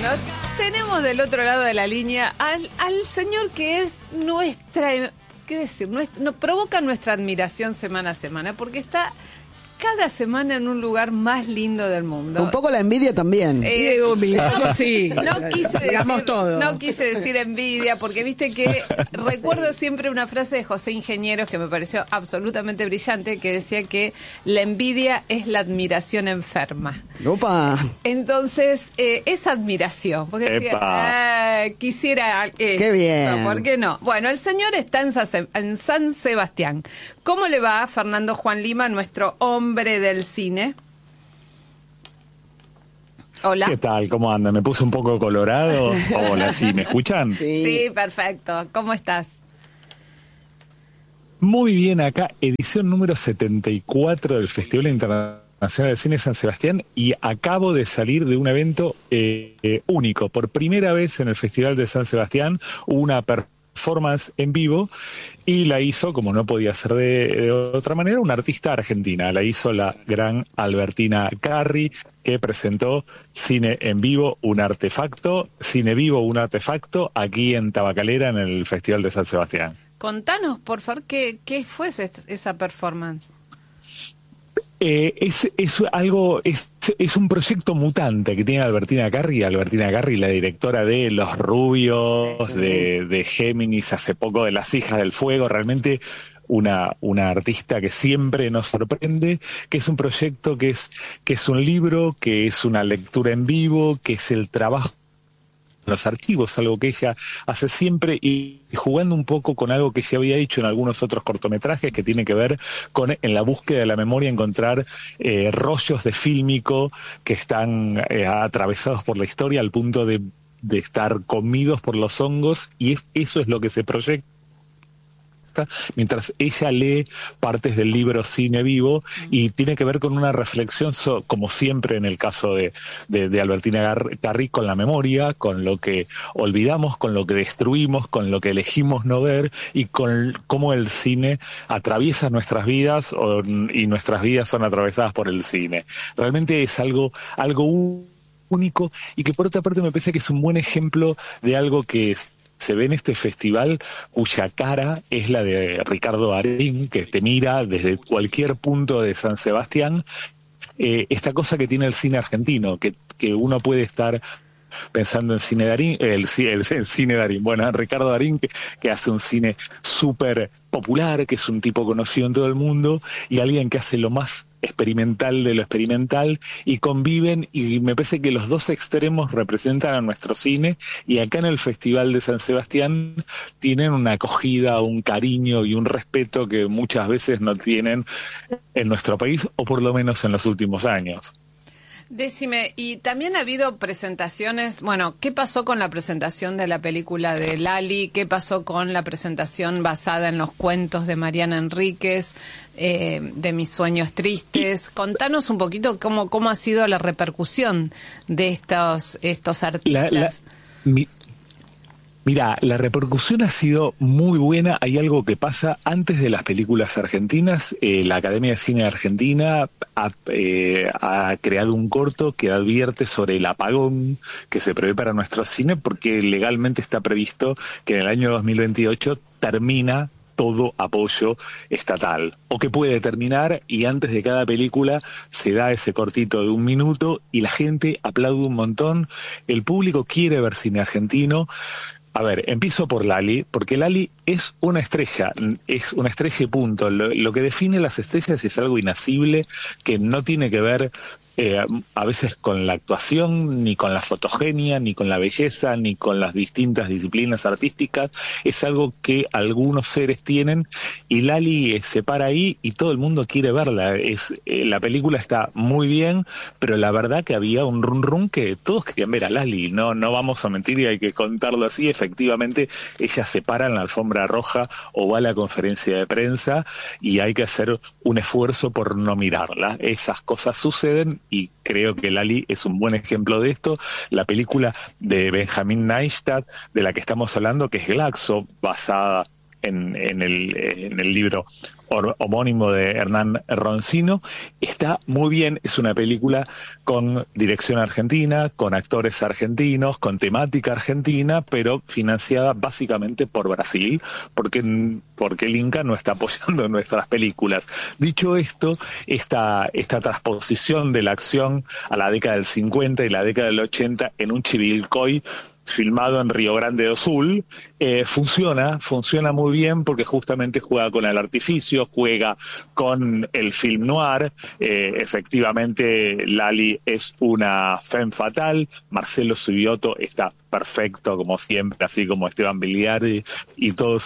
Bueno, tenemos del otro lado de la línea al señor que es nuestra, ¿qué decir? Provoca nuestra admiración semana a semana, porque está cada semana en un lugar más lindo del mundo. Un poco la envidia también. Sí, no quise decir envidia, porque viste que recuerdo siempre una frase de José Ingenieros que me pareció absolutamente brillante, que decía que la envidia es la admiración enferma. ¡Opa! Entonces, esa admiración, porque decía, quisiera esto, ¡qué bien! ¿Por qué no? Bueno, el señor está en San Sebastián. ¿Cómo le va a Fernando Juan Lima, nuestro hombre del cine? Hola. ¿Qué tal? ¿Cómo andan? ¿Me puse un poco colorado? Hola, ¿sí? ¿Me escuchan? Sí, perfecto. ¿Cómo estás? Muy bien, acá, edición número 74 del Festival Internacional de Cine San Sebastián, y acabo de salir de un evento único. Por primera vez en el Festival de San Sebastián hubo una performance en vivo, y la hizo, como no podía ser de otra manera, una artista argentina. La hizo la gran Albertina Carri, que presentó Cine en Vivo, un artefacto, Cine Vivo, un artefacto, aquí en Tabacalera, en el Festival de San Sebastián. Contanos, por favor, ¿qué fue esa performance? Es un proyecto mutante que tiene Albertina Carri, la directora de Los Rubios, de Géminis, hace poco de Las Hijas del Fuego, realmente una artista que siempre nos sorprende, que es un proyecto que es un libro, que es una lectura en vivo, que es el trabajo los archivos, algo que ella hace siempre, y jugando un poco con algo que ella había hecho en algunos otros cortometrajes, que tiene que ver con, en la búsqueda de la memoria, encontrar rollos de fílmico que están atravesados por la historia al punto de estar comidos por los hongos, y eso es lo que se proyecta mientras ella lee partes del libro Cine Vivo, y tiene que ver con una reflexión, como siempre en el caso de Albertina Carri, con la memoria, con lo que olvidamos, con lo que destruimos, con lo que elegimos no ver, y con cómo el cine atraviesa nuestras vidas y nuestras vidas son atravesadas por el cine. Realmente es algo único, y que por otra parte me parece que es un buen ejemplo de algo que se ve en este festival, cuya cara es la de Ricardo Darín, que te mira desde cualquier punto de San Sebastián. Esta cosa que tiene el cine argentino, que uno puede estar pensando en Cine Darín, el Cine Darín, bueno, Ricardo Darín, que hace un cine súper popular, que es un tipo conocido en todo el mundo, y alguien que hace lo más experimental de lo experimental, y conviven, y me parece que los dos extremos representan a nuestro cine, y acá en el Festival de San Sebastián tienen una acogida, un cariño y un respeto que muchas veces no tienen en nuestro país, o por lo menos en los últimos años. Decime, y también ha habido presentaciones, bueno, ¿qué pasó con la presentación de la película de Lali? ¿Qué pasó con la presentación basada en los cuentos de Mariana Enríquez, de Mis Sueños Tristes? Contanos un poquito cómo ha sido la repercusión de estos artistas. Mira, la repercusión ha sido muy buena. Hay algo que pasa antes de las películas argentinas. La Academia de Cine Argentina ha creado un corto que advierte sobre el apagón que se prevé para nuestro cine, porque legalmente está previsto que en el año 2028 termina todo apoyo estatal, o que puede terminar, y antes de cada película se da ese cortito de 1 minuto y la gente aplaude un montón. El público quiere ver cine argentino. A ver, empiezo por Lali, porque Lali es una estrella y punto. Lo que define las estrellas es algo inacible, que no tiene que ver a veces con la actuación, ni con la fotogenia, ni con la belleza, ni con las distintas disciplinas artísticas. Es algo que algunos seres tienen, y Lali se para ahí y todo el mundo quiere verla. La película está muy bien, pero la verdad que había un run que todos querían ver a Lali. No vamos a mentir, y hay que contarlo así. Efectivamente, ella se para en la alfombra roja o va a la conferencia de prensa, y hay que hacer un esfuerzo por no mirarla. Esas cosas suceden, y creo que Lali es un buen ejemplo de esto. La película de Benjamin Neistat, de la que estamos hablando, que es Glaxo, basada en el libro homónimo de Hernán Roncino. Está muy bien, es una película con dirección argentina, con actores argentinos, con temática argentina, pero financiada básicamente por Brasil, porque el Inca no está apoyando nuestras películas. Dicho esto, esta transposición de la acción a la década del 50 y la década del 80 en un Chivilcoy filmado en Río Grande do Sul, funciona muy bien porque justamente juega con el artificio, juega con el film noir. Efectivamente Lali es una femme fatale, Marcelo Subioto está perfecto como siempre, así como Esteban Biliardi y todos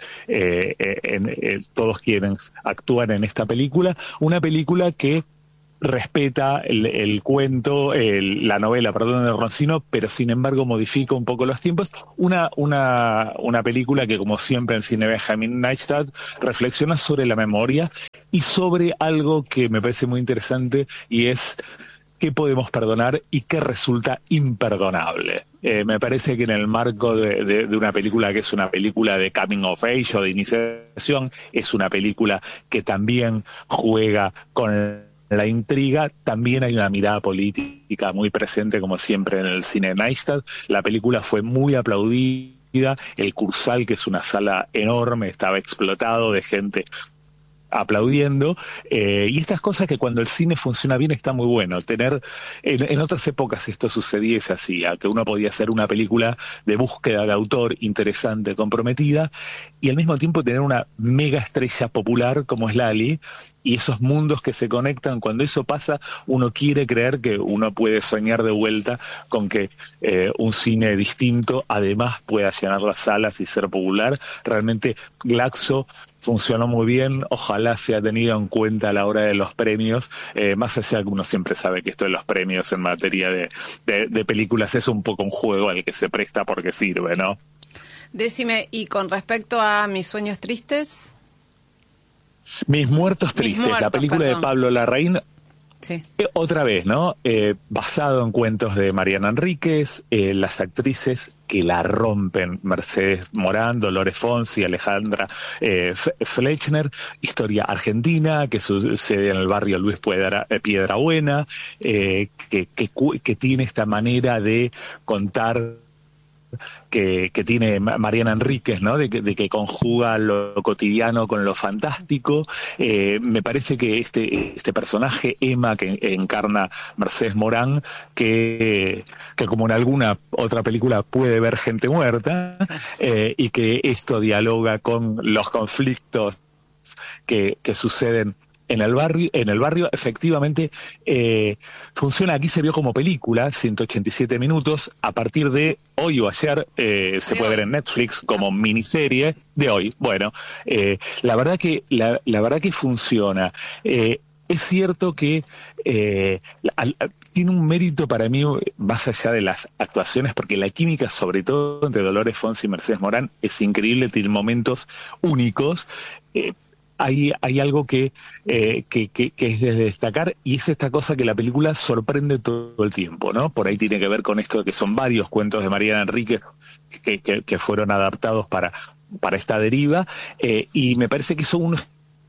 todos quienes actúan en esta película, una película que respeta el cuento, la novela, perdón, de Roncino, pero sin embargo modifica un poco los tiempos. Una película que, como siempre en cine Benjamin Neistat, reflexiona sobre la memoria y sobre algo que me parece muy interesante, y es qué podemos perdonar y qué resulta imperdonable. Me parece que en el marco de una película que es una película de coming of age o de iniciación, es una película que también juega con la intriga, también hay una mirada política muy presente, como siempre en el cine de Neistat. La película fue muy aplaudida, el Cursal, que es una sala enorme, estaba explotado de gente aplaudiendo, y estas cosas que cuando el cine funciona bien está muy bueno. En otras épocas esto sucedía y se hacía, que uno podía hacer una película de búsqueda de autor interesante, comprometida, y al mismo tiempo tener una mega estrella popular como es Lali, y esos mundos que se conectan. Cuando eso pasa, uno quiere creer que uno puede soñar de vuelta con que un cine distinto además pueda llenar las salas y ser popular. Realmente Glaxo funcionó muy bien, ojalá sea tenido en cuenta a la hora de los premios, más allá de que uno siempre sabe que esto de los premios en materia de películas es un poco un juego al que se presta porque sirve, ¿no? Decime, y con respecto a Mis sueños tristes... Mis muertos tristes, la película de Pablo Larraín, sí. Otra vez, ¿no? Basado en cuentos de Mariana Enríquez, las actrices que la rompen, Mercedes Morán, Dolores Fonsi, Alejandra Fleischner, historia argentina que sucede en el barrio Luis Piedrabuena, que tiene esta manera de contar que tiene Mariana Enríquez, ¿no? De que conjuga lo cotidiano con lo fantástico. Me parece que este personaje, Emma, que encarna Mercedes Morán, que como en alguna otra película puede ver gente muerta, y que esto dialoga con los conflictos que suceden en el barrio, efectivamente, funciona. Aquí se vio como película, 187 minutos, a partir de hoy o ayer, se puede ver en Netflix como miniserie de hoy. Bueno, la verdad que funciona. Es cierto que tiene un mérito para mí más allá de las actuaciones, porque la química, sobre todo entre Dolores Fonsi y Mercedes Morán, es increíble, tiene momentos únicos. Hay algo que es de destacar, y es esta cosa que la película sorprende todo el tiempo, ¿no? Por ahí tiene que ver con esto de que son varios cuentos de Mariana Enríquez que fueron adaptados para esta deriva, y me parece que son unos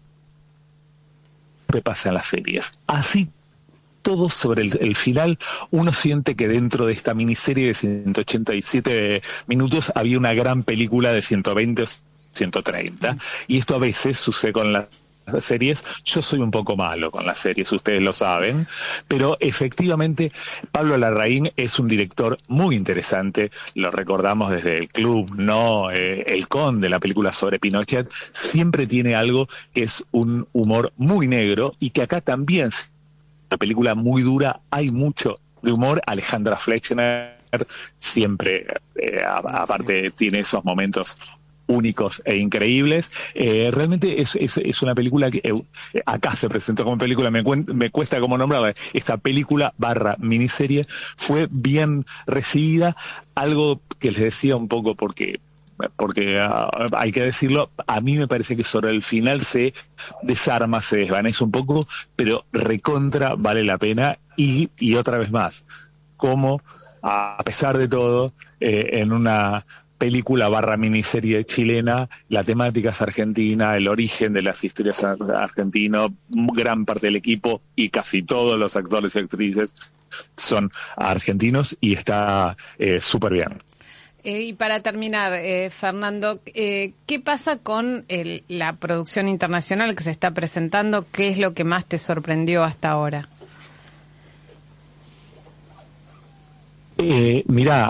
que pasa en las series. Así todo sobre el final, uno siente que dentro de esta miniserie de 187 minutos había una gran película de 120 130, y esto a veces sucede con las series. Yo soy un poco malo con las series, ustedes lo saben, pero efectivamente Pablo Larraín es un director muy interesante, lo recordamos desde El Club, ¿no? El Conde, la película sobre Pinochet, siempre tiene algo que es un humor muy negro, y que acá también, una película muy dura, hay mucho de humor. Alejandra Fleischner siempre, aparte, tiene esos momentos únicos e increíbles. Realmente es una película que acá se presentó como película, me cuesta como nombrarla. Esta película / miniserie fue bien recibida, algo que les decía un poco porque hay que decirlo, a mí me parece que sobre el final se desarma, se desvanece un poco, pero recontra vale la pena, y otra vez más, como a pesar de todo, en una película / miniserie chilena, la temática es argentina, el origen de las historias argentino, gran parte del equipo y casi todos los actores y actrices son argentinos y está súper bien. Y para terminar, Fernando, ¿qué pasa con la producción internacional que se está presentando? ¿Qué es lo que más te sorprendió hasta ahora? Mirá,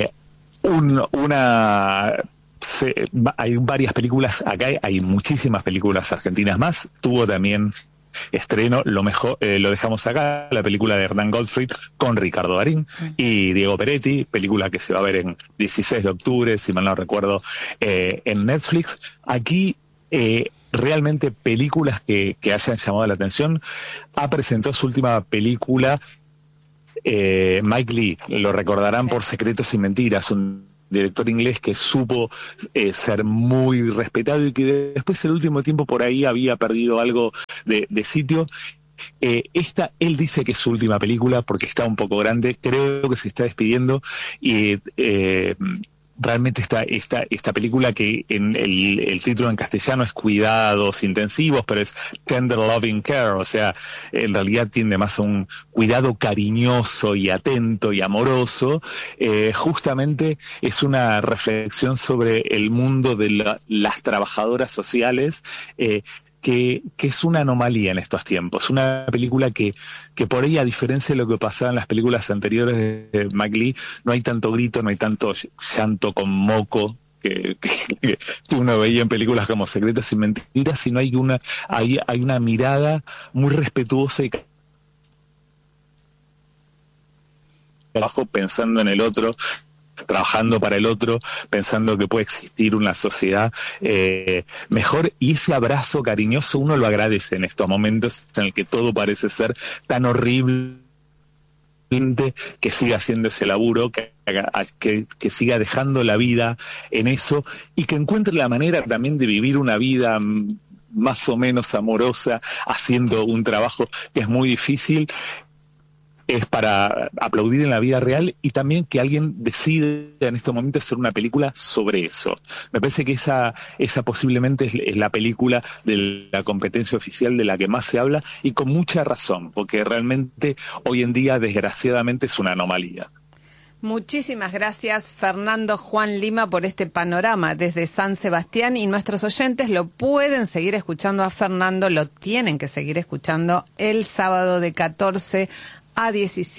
hay varias películas, acá hay muchísimas películas argentinas más, tuvo también estreno, lo dejamos acá, la película de Hernán Gottfried con Ricardo Darín y Diego Peretti, película que se va a ver en 16 de octubre, si mal no recuerdo, en Netflix. Aquí realmente películas que hayan llamado la atención. Ha presentado su última película Mike Leigh, lo recordarán por Secretos y Mentiras, un director inglés que supo ser muy respetado y que después el último tiempo por ahí había perdido algo de sitio. Él dice que es su última película porque está un poco grande, creo que se está despidiendo y realmente esta película que en el título en castellano es Cuidados Intensivos, pero es Tender Loving Care, o sea, en realidad tiende más a un cuidado cariñoso y atento y amoroso. Justamente es una reflexión sobre el mundo de las trabajadoras sociales, que es una anomalía en estos tiempos. Una película que por ahí, a diferencia de lo que pasaba en las películas anteriores de Mike Leigh, no hay tanto grito, no hay tanto llanto con moco que uno veía en películas como Secretos y Mentiras, sino hay una mirada muy respetuosa y trabajo pensando en el otro, trabajando para el otro, pensando que puede existir una sociedad mejor, y ese abrazo cariñoso uno lo agradece en estos momentos en el que todo parece ser tan horrible, que siga haciendo ese laburo, que siga dejando la vida en eso y que encuentre la manera también de vivir una vida más o menos amorosa haciendo un trabajo que es muy difícil. Es para aplaudir en la vida real y también que alguien decide en este momento hacer una película sobre eso. Me parece que esa posiblemente es la película de la competencia oficial de la que más se habla y con mucha razón, porque realmente hoy en día desgraciadamente es una anomalía. Muchísimas gracias, Fernando Juan Lima, por este panorama desde San Sebastián, y nuestros oyentes lo pueden seguir escuchando a Fernando, lo tienen que seguir escuchando el sábado de 14 a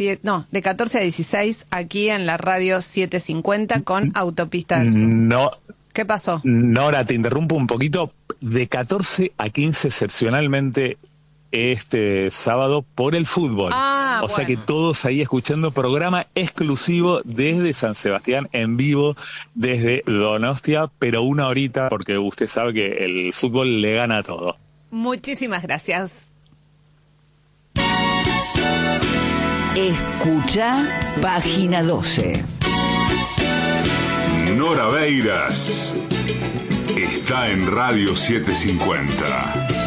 16 aquí en la radio 750 con Autopista del Sur. No. ¿Qué pasó? Nora, te interrumpo un poquito. De 14 a 15 excepcionalmente este sábado por el fútbol. O sea que todos ahí escuchando programa exclusivo desde San Sebastián, en vivo desde Donostia, pero una horita porque usted sabe que el fútbol le gana a todo. Muchísimas gracias. Escucha Página 12. Nora Beiras está en Radio 750.